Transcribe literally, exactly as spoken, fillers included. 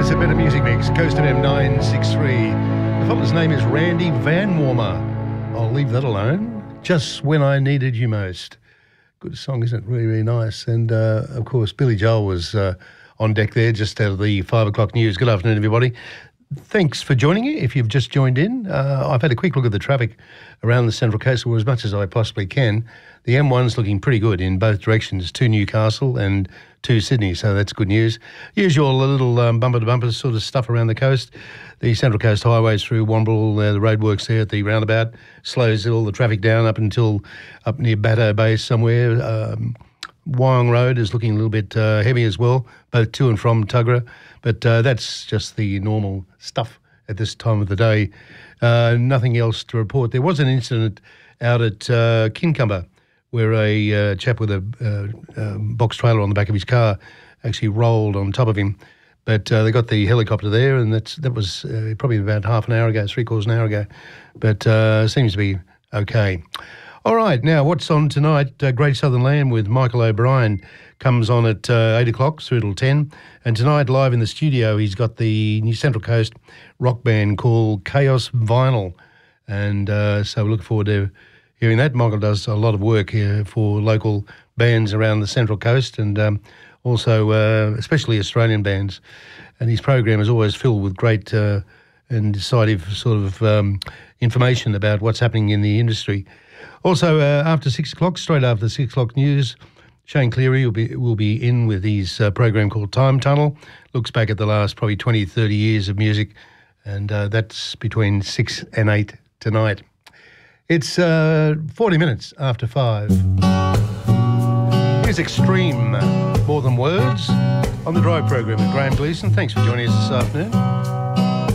It's a better music mix. Coast F M nine six three. The fella's name is Randy Van Warmer. I'll leave that alone. Just When I Needed You Most. Good song, isn't it? Really, really nice. And, uh, of course, Billy Joel was uh, on deck there just out of the five o'clock news. Good afternoon, everybody. Thanks for joining me. If you've just joined in, uh, I've had a quick look at the traffic around the Central Coast, or as much as I possibly can. The M one's looking pretty good in both directions, to Newcastle and to Sydney, so that's good news. Usual little um, bumper-to-bumper sort of stuff around the coast. The Central Coast highways through Womble, uh, the roadworks there at the roundabout, slows all the traffic down up until up near Batto Bay somewhere. Um, Wyong Road is looking a little bit uh, heavy as well, both to and from Tuggerah, but uh, that's just the normal stuff at this time of the day. Uh, nothing else to report. There was an incident out at uh, Kincumber where a uh, chap with a uh, uh, box trailer on the back of his car actually rolled on top of him. But uh, they got the helicopter there, and that's that was uh, probably about half an hour ago, three quarters of an hour ago. But uh, seems to be okay. All right, now what's on tonight? Uh, Great Southern Land with Michael O'Brien comes on at uh, eight o'clock through till ten. And tonight, live in the studio, he's got the New Central Coast rock band called Chaos Vinyl. And uh, so we look forward to hearing that. Michael does a lot of work here for local bands around the Central Coast and um, also uh, especially Australian bands. And his program is always filled with great uh, and decisive sort of um, information about what's happening in the industry. Also, uh, after six o'clock, straight after the six o'clock news, Shane Cleary will be will be in with his uh, program called Time Tunnel. Looks back at the last probably twenty, thirty years of music, and uh, that's between six and eight tonight. It's uh, forty minutes after five. Here's Extreme, More Than Words, on the Drive program with Graham Gleeson. Thanks for joining us this afternoon.